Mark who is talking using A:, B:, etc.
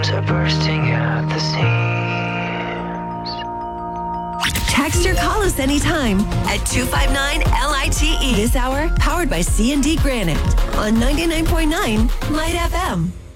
A: walls are bursting at the seams.
B: Text or call us anytime at 259-LITE. This hour, powered by C&D Granite on 99.9 Light FM.